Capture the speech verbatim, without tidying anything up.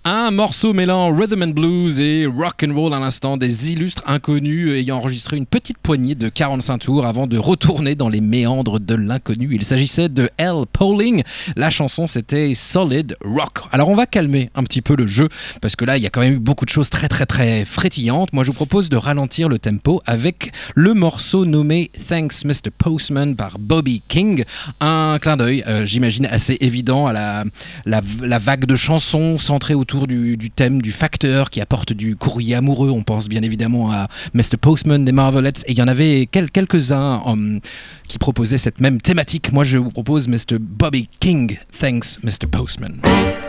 Un morceau mêlant rhythm and blues et rock and roll à l'instant, des illustres inconnus ayant enregistré une petite poignée de quarante-cinq tours avant de retourner dans les méandres de l'inconnu. Il s'agissait de L. Pauling. La chanson, c'était Solid Rock. Alors on va calmer un petit peu le jeu parce que là il y a quand même eu beaucoup de choses très très très frétillantes. Moi je vous propose de ralentir le tempo avec le morceau nommé Thanks mister Postman par Bobby King. Un clin d'œil, euh, j'imagine assez évident à la, la, la vague de chansons centrée autour Du, du thème du facteur qui apporte du courrier amoureux. On pense bien évidemment à mister Postman des Marvelettes et il y en avait quel, quelques-uns um, qui proposaient cette même thématique. Moi je vous propose mister Bobby King, Thanks mister Postman.